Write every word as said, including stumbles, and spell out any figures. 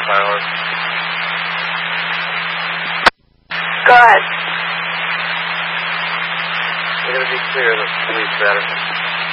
Tyler. Go ahead. We're going to be clear. The police better.